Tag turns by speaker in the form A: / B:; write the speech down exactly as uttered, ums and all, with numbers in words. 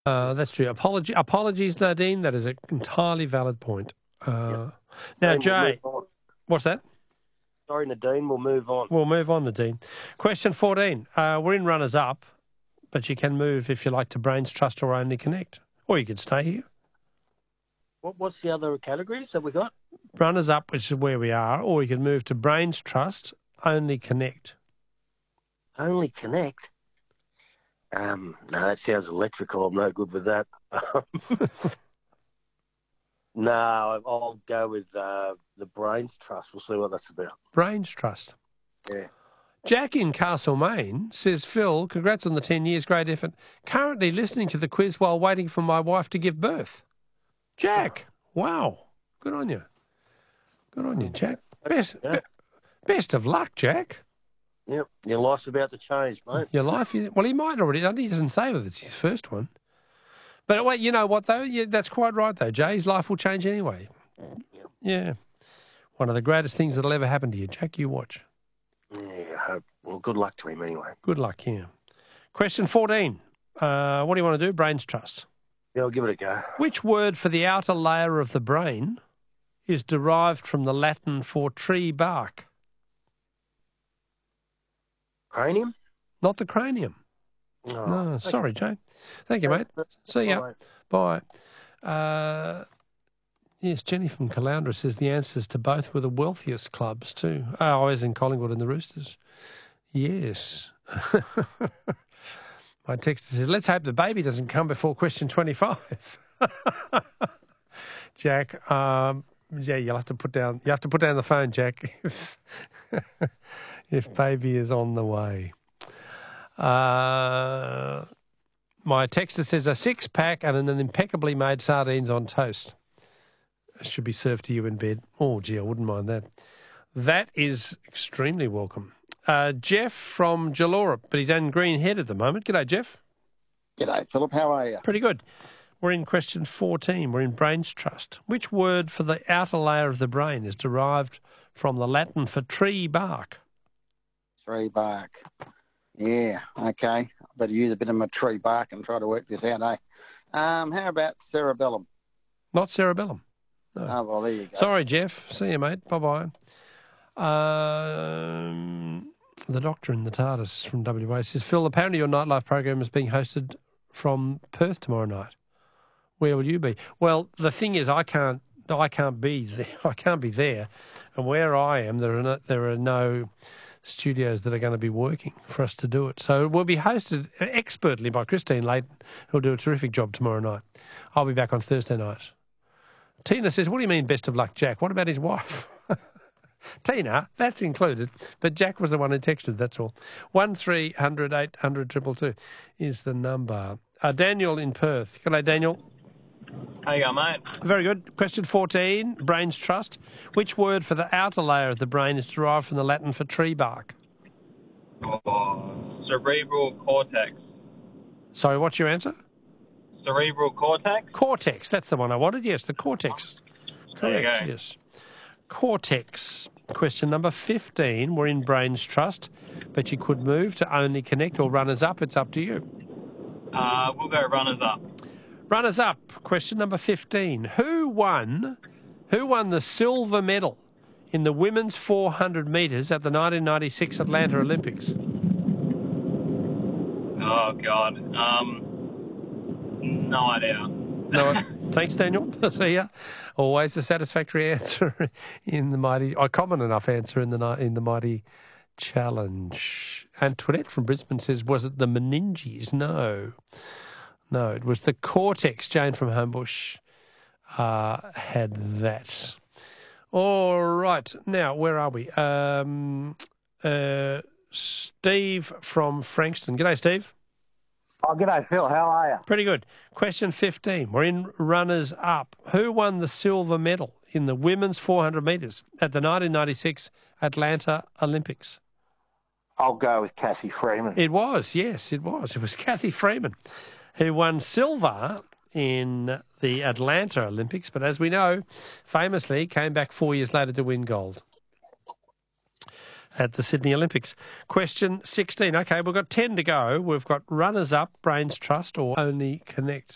A: Uh, that's true. Apology, apologies, Nadine. That is an entirely valid point. Uh, yep. Now,
B: Nadine,
A: Jay,
B: we'll
A: what's that?
B: Sorry, Nadine, we'll move on.
A: We'll move on, Nadine. Question fourteen. Uh, we're in runners-up, but you can move, if you like, to Brains Trust or Only Connect. Or you could stay here.
B: What, what's the other categories that we got?
A: Runners-up, which is where we are, or you can move to Brains Trust, Only Connect.
B: Only Connect? Um, no, that sounds electrical. I'm no good with that. No, I'll go with uh, the Brains Trust. We'll see what that's about.
A: Brains Trust.
B: Yeah.
A: Jack in Castlemaine says, Phil, congrats on the ten years, great effort. Currently listening to the quiz while waiting for my wife to give birth. Jack, wow. Good on you. Good on you, Jack. Best,
B: Yeah.
A: be, best of luck, Jack.
B: Yep, your life's about to change, mate.
A: Your life, well, he might already, he doesn't say that it's his first one. But wait, you know what, though? Yeah, that's quite right, though, Jay. His life will change anyway.
B: Yep.
A: Yeah. One of the greatest things that'll ever happen to you, Jack. You watch.
B: Yeah, I hope. Well, good luck to him anyway.
A: Good luck, yeah. Question fourteen. Uh, what do you want to do? Brains Trust.
B: Yeah, I'll give it a go.
A: Which word for the outer layer of the brain is derived from the Latin for tree bark?
B: Cranium?
A: Not the cranium.
B: Oh,
A: No,
B: okay.
A: sorry, Jay. Thank you, mate. See ya. Bye. Uh, yes, Jenny from Caloundra says the answers to both were the wealthiest clubs too. Oh, as in Collingwood and the Roosters. Yes. My text says, let's hope the baby doesn't come before question twenty-five. Jack, um, yeah, you'll have to put down, you have to put down the phone, Jack, if, if baby is on the way. Uh, my texter says a six-pack and an impeccably made sardines on toast should be served to you in bed. Oh, gee, I wouldn't mind that. That is extremely welcome. Uh, Jeff from Jalora, but he's in Green Head at the moment. G'day, Jeff.
C: G'day, Philip. How are you?
A: Pretty good. We're in question fourteen. We're in Brains Trust. Which word for the outer layer of the brain is derived from the Latin for tree bark?
C: Tree bark. Yeah, okay. I better use a bit of my tree bark and try to work this out, eh? Um, how about cerebellum?
A: Not cerebellum. No.
C: Oh, well, there you go.
A: Sorry, Jeff. See you, mate. Bye-bye. Um, the doctor in the TARDIS from W A says, Phil, apparently your nightlife program is being hosted from Perth tomorrow night. Where will you be? Well, the thing is, I can't. I can't be there. I can't be there, and where I am, there are no, there are no studios that are going to be working for us to do it. So it will be hosted expertly by Christine Layton, who'll do a terrific job tomorrow night. I'll be back on Thursday night. Tina says, what do you mean best of luck, Jack? What about his wife? Tina, that's included, but Jack was the one who texted, that's all. one three hundred eight hundred two two two is the number. Uh, Daniel in Perth. G'day, Daniel.
D: How you going, mate?
A: Very good. Question fourteen, Brains Trust. Which word for the outer layer of the brain is derived from the Latin for tree bark?
D: Oh, cerebral cortex.
A: Sorry, what's your answer?
D: Cerebral cortex?
A: Cortex, that's the one I wanted. Yes, the cortex.
D: There you
A: Correct,
D: go.
A: yes. Cortex. Question number fifteen. We're in Brains Trust, but you could move to Only Connect or Runners Up. It's up to you.
D: Uh, we'll go runners up.
A: Runners Up. Question number fifteen. Who won? Who won the silver medal in the women's four hundred metres at the nineteen ninety-six Atlanta Olympics?
D: Oh, God. Um, no idea.
A: No. Thanks, Daniel. See ya. Always a satisfactory answer in the mighty, a common enough answer in the ni- in the mighty challenge. Antoinette from Brisbane says, was it the meninges? No. No, it was the cortex. Jane from Homebush uh, had that. All right. Now, where are we? Um, uh, Steve from Frankston. G'day, Steve.
E: Oh, g'day, Phil. How are you?
A: Pretty good. Question fifteen. We're in runners up. Who won the silver medal in the women's four hundred metres at the nineteen ninety-six Atlanta Olympics?
E: I'll go with Cassie Freeman.
A: It was, yes, it was. It was Kathy Freeman who won silver in the Atlanta Olympics, but as we know, famously came back four years later to win gold at the Sydney Olympics. Question sixteen. Okay, we've got ten to go. We've got runners up, Brains Trust, or Only Connect.